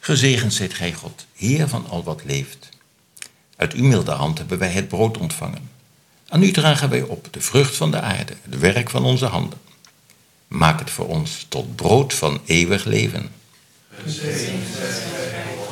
Gezegend zijt gij God, Heer van al wat leeft. Uit uw milde hand hebben wij het brood ontvangen. Aan u dragen wij op de vrucht van de aarde, het werk van onze handen. Maak het voor ons tot brood van eeuwig leven. Gezegend zijt gij,